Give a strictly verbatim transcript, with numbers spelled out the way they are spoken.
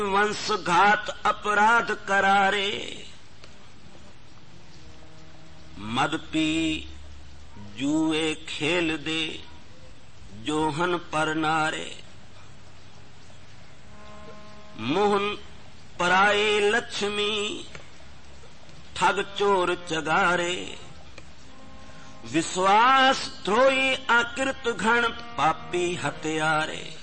वंश घात अपराध करारे, मद पी जूए खेल दे जोहन पर नारे। मोहन पराए लक्ष्मी ठग चोर चगारे, विश्वास द्रोही आकृत घण पापी हत्यारे।